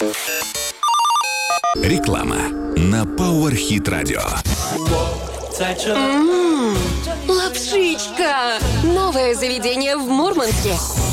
Реклама на Power Hit Radio. Лапшичка! Новое заведение в Мурманске.